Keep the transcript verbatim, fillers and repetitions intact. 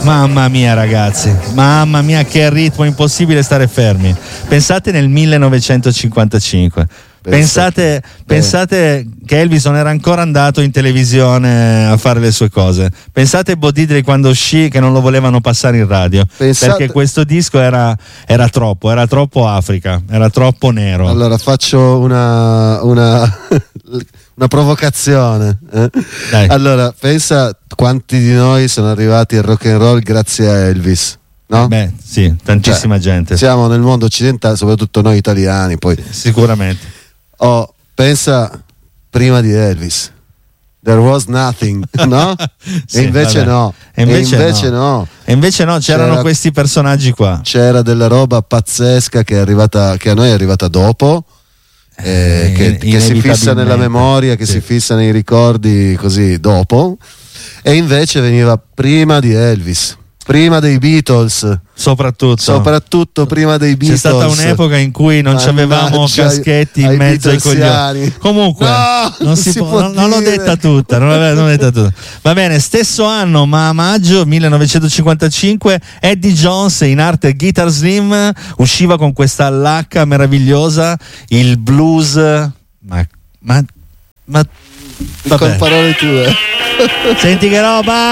Mamma mia ragazzi, mamma mia che ritmo, impossibile stare fermi. Pensate nel millenovecentocinquantacinque. Pensate, pensate che Elvis non era ancora andato in televisione a fare le sue cose. Pensate Bo Diddley quando uscì che non lo volevano passare in radio. Pensate... perché questo disco era, era troppo, era troppo Africa, era troppo nero. Allora faccio una, una, una provocazione. Eh? Allora pensa quanti di noi sono arrivati al rock and roll grazie a Elvis. No? Beh, sì, tantissima cioè, gente. Siamo nel mondo occidentale, soprattutto noi italiani, poi. Sicuramente. Oh, pensa prima di Elvis. There was nothing, no? Sì, e invece vabbè. no. E invece, e invece no. no. E invece no, c'erano c'era, questi personaggi qua. C'era della roba pazzesca che è arrivata, che a noi è arrivata dopo. Eh, che, che si fissa nella memoria, che sì. si fissa nei ricordi così dopo, e invece veniva prima di Elvis, prima dei Beatles, soprattutto soprattutto prima dei Beatles. C'è stata un'epoca in cui non avevamo caschetti in mezzo ai coglioni. Comunque no, non, si si può, può non, non l'ho detta tutta, non l'ho, non l'ho detta tutta. Va bene, stesso anno ma a maggio millenovecentocinquantacinque Eddie Jones in arte Guitar Slim usciva con questa lacca meravigliosa, il blues, ma ma, ma con parole tue. Senti che roba.